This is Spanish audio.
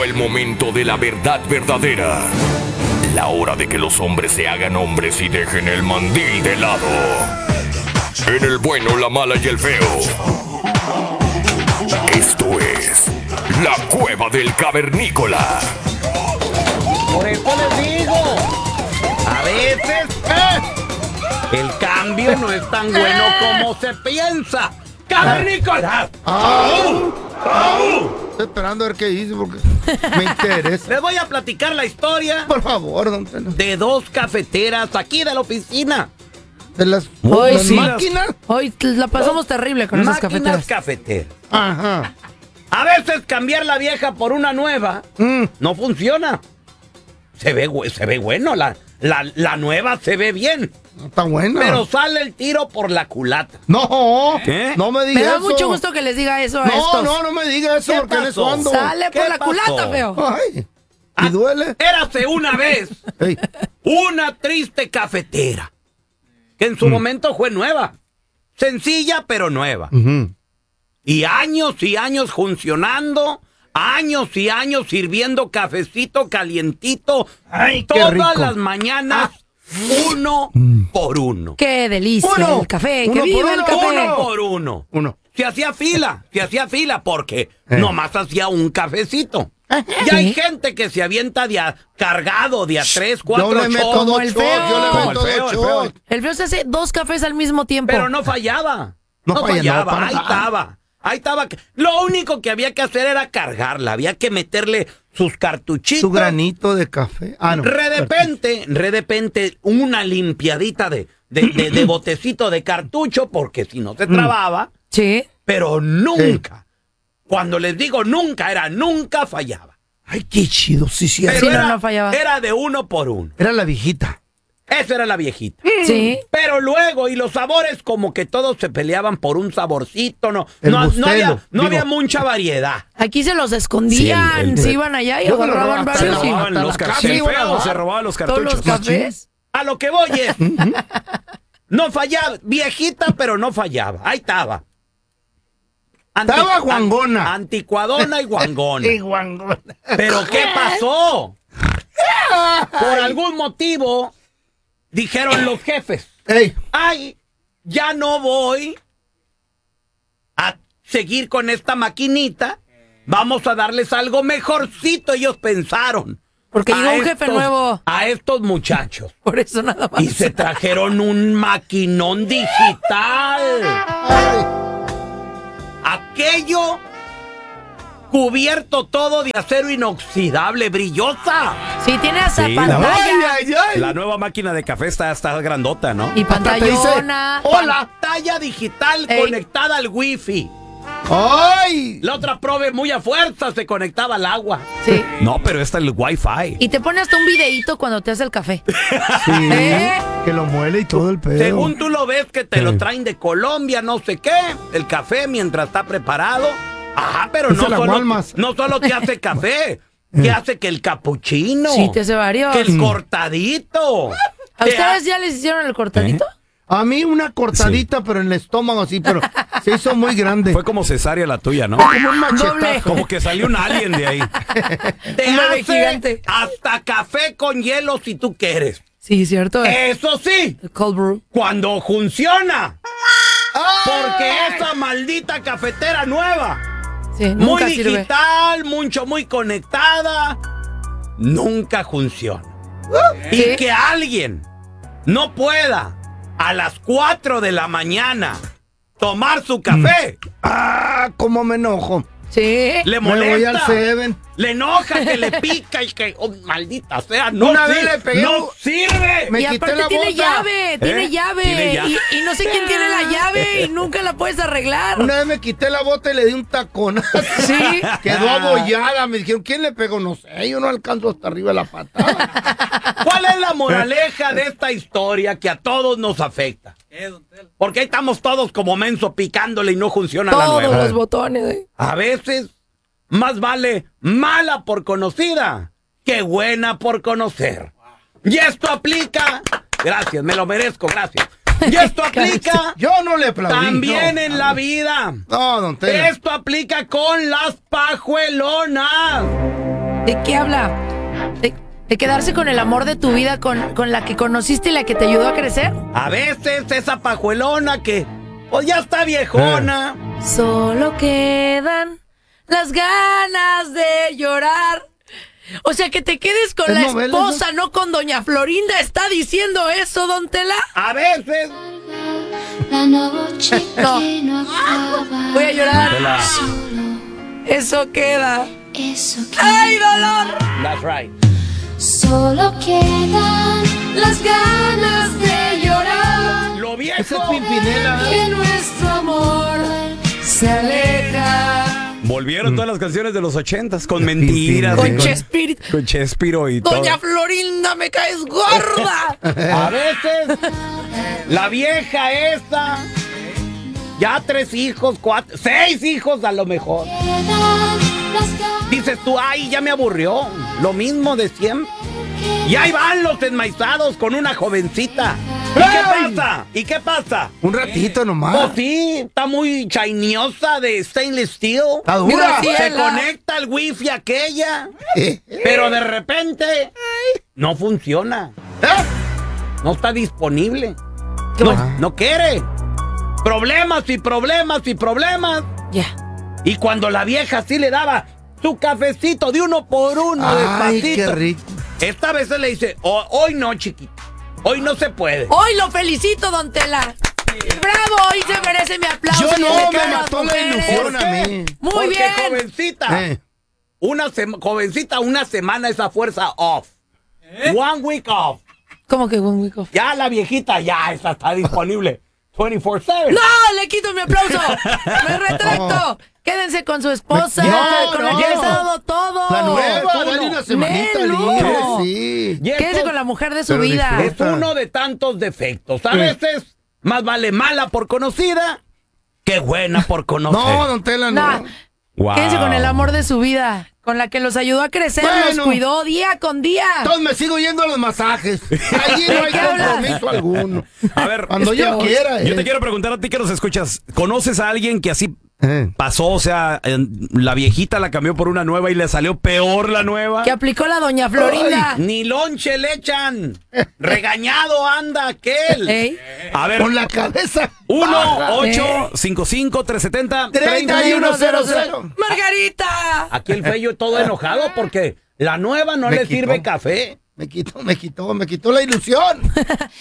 Llegó el momento de la verdad verdadera. La hora de que los hombres se hagan hombres y dejen el mandil de lado. En el bueno, la mala y el feo. Esto es La Cueva del Cavernícola. Por eso les digo, a veces el cambio no es tan bueno como se piensa. ¡Cavernícola! ¡Au! ¡Au! Estoy esperando a ver qué dice porque me interesa. Les voy a platicar la historia. Por favor, don Teno. De dos cafeteras aquí de la oficina. De las máquinas. Hoy la pasamos terrible con esas cafeteras. Cafeteras. Ajá. A veces cambiar la vieja por una nueva no funciona. Se ve bueno, la nueva se ve bien. Está buena. Pero sale el tiro por la culata. No, ¿qué? No me diga eso. Me da eso. mucho gusto que les diga eso a estos. No me diga eso porque en eso ando. Sale por la culata, feo. Ay, ¿y duele? Érase una vez una triste cafetera que en su momento fue nueva. Sencilla, pero nueva. Y años funcionando. Años y años sirviendo cafecito calientito. Ay, qué todas rico. Las mañanas, uno por uno. ¡Qué delicia! El café, Uno que por viva el uno. café. Uno por uno. Se hacía fila porque nomás hacía un cafecito. Y hay gente que se avienta cargado de a 3, 4 Yo le meto shots. dos shots, yo le meto dos shots. El feo se hace 2 cafés al mismo tiempo. Pero no fallaba. No fallaba. Ahí estaba. Lo único que había que hacer era cargarla. Había que meterle sus cartuchitos. Su granito de café. No. De repente, una limpiadita de botecito de cartucho, porque si no se trababa. Sí. Pero nunca. Cuando les digo nunca, nunca fallaba. Ay, qué chido, sí. Pero no fallaba. Era de uno por uno. Era la viejita. Esa era la viejita. Sí. Pero luego, y los sabores, como que todos se peleaban por un saborcito, no había mucha variedad. Aquí se los escondían, se iban allá y agarraban varios. Se robaban los cartuchos. Todos los cafés. A lo que voy es, no fallaba, viejita, pero no fallaba. Ahí estaba. Estaba guangona. Anticuadona y guangona. Y guangona. ¿Pero qué pasó? Por algún motivo, dijeron los jefes, ya no voy a seguir con esta maquinita, vamos a darles algo mejorcito, ellos pensaron. Porque llegó un jefe nuevo. A estos muchachos. Por eso nada más. Y se trajeron un maquinón digital. Aquello cubierto todo de acero inoxidable, brillosa. Sí, tiene hasta pantalla. La nueva máquina de café está grandota, ¿no? Y pantallona. Pantalla digital conectada al wifi. ¡Ay! La otra probe muy a fuerza se conectaba al agua. Sí. No, pero está el wifi. Y te pone hasta un videíto cuando te hace el café. Sí, que lo muele y todo el pedo. Según tú lo ves que te lo traen de Colombia, no sé qué, el café mientras está preparado. Ajá, pero no solo te hace café, te hace que el capuchino. Sí, te hace varios. Que el cortadito. ¿A ustedes ya les hicieron el cortadito? A mí una cortadita, pero en el estómago así, pero se hizo muy grande. Fue como cesárea la tuya, ¿no? Como un machetazo. Como que salió un alien de ahí. Te hace gigante. Hasta café con hielo si tú quieres. Sí, cierto. Eso sí. El cold brew. Cuando funciona. Porque esa maldita cafetera nueva. Sí, muy sirve. digital, muy conectada. Nunca funciona. Y que alguien no pueda a las 4 de la mañana tomar su café. Cómo me enojo. Sí. Le molesta. Me voy al Seven. Le enoja, que le pica y que, maldita sea, no Una vez le pegué no sirve. Me y quité aparte la tiene bota. llave, tiene llave. Y no sé quién tiene la llave y nunca la puedes arreglar. Una vez me quité la bota y le di un tacón. Sí. Quedó abollada. Me dijeron, ¿quién le pegó? No sé, yo no alcanzo hasta arriba de la patada. ¿Cuál es la moraleja de esta historia que a todos nos afecta? Porque ahí estamos todos como menso picándole y no funciona la nueva. Todos los botones. A veces más vale mala por conocida que buena por conocer. Y esto aplica... Gracias, me lo merezco, gracias. Y esto aplica... Yo no le aplaudí. También en la vida. No, don Tela. Esto aplica con las pajuelonas. ¿De qué habla? ¿De quedarse con el amor de tu vida, con la que conociste y la que te ayudó a crecer? A veces esa pajuelona que, pues ya está viejona. Solo quedan las ganas de llorar. O sea, que te quedes con ¿Es la novela, esposa, no con doña Florinda. ¿Está diciendo eso, don Tela? A veces. La noche No. que no acaba. Voy a llorar. Tela. Eso queda. Eso que ¡Ay, dolor! That's right. solo quedan las ganas de llorar. Lo Esa es viejo. Pimpinela. Que nuestro amor Se aleja. Volvieron todas las canciones de los 80s con mentiras. Con y Chespirito. con Chespiro y todo. Doña Florinda, me caes gorda. A veces la vieja esa. Ya 3 hijos, 4, 6 hijos a lo mejor. quedan las ganas. Dices tú, ay, ya me aburrió. Lo mismo de siempre. Y ahí van los enmaizados con una jovencita. ¿Y qué ¡Ey! pasa? ¿Y qué pasa? Un ratito nomás. Pues sí, está muy chainiosa de stainless steel. Está dura. Mira, sí, Se la- conecta al wifi aquella, pero de repente no funciona. No está disponible. No quiere. Problemas y problemas y problemas. Ya. Y cuando la vieja sí le daba su cafecito de uno por uno, Ay, despacito. qué rico. Esta vez se le dice, hoy no, chiquito. Hoy no se puede. Hoy lo felicito, don Tela. ¡Bravo! Hoy se merece mi aplauso. Yo y no, de me todas las mató la mujeres. ilusión a mí. Muy Porque bien. jovencita, jovencita, una semana esa fuerza off. 1 week off. ¿Cómo que un week off? Ya la viejita, ya esa está disponible 24/7. ¡No! ¡Le quito mi aplauso! ¡Me retracto! Quédense con su esposa, No, con la no. que les ha dado todo. La nueva, es dale uno. una semanita Nel, libre, no. sí. Y Quédense esto con la mujer de su Pero vida. disfruta. es uno de tantos defectos. A veces, más vale mala por conocida que buena por conocer. No, don Tela, no. No. Wow. Quédense con el amor de su vida, con la que los ayudó a crecer, los Bueno. cuidó día con día. Entonces me sigo yendo a los masajes. Allí no hay qué hablas? compromiso alguno. A ver, Cuando yo quiera. yo te quiero preguntar a ti que nos escuchas. ¿Conoces a alguien que así Eh. pasó? O sea, la viejita la cambió por una nueva y le salió peor la nueva. Que aplicó la doña Florinda. Ni lonche le echan. Regañado anda aquel. ¿Ey? A ver, Con la cabeza. baja. 1-855-370. 3100. ¡Margarita! Aquí el feyo todo enojado porque la nueva no Me le quitó. sirve café. Me quitó la ilusión.